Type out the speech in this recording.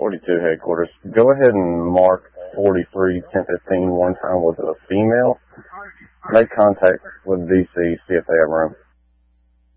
42 headquarters. Go ahead and mark 43 1015 one time with a female. Make contact with DC, see if they have room.